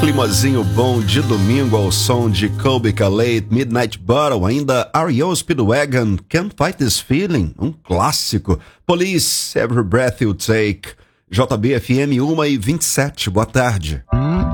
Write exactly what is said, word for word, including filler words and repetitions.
climazinho bom de domingo ao som de Colby Calais, Midnight Bottle, ainda R E O Speedwagon, Can't Fight This Feeling, um clássico. Police, Every Breath You Take. J B F M uma e vinte e sete, boa tarde.